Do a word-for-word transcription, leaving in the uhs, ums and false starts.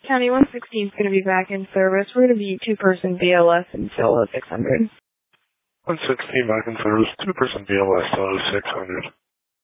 County one sixteen is going to be back in service. We're going to be two-person B L S until six hundred. one sixteen back in service, two-person B L S, uh, six hundred.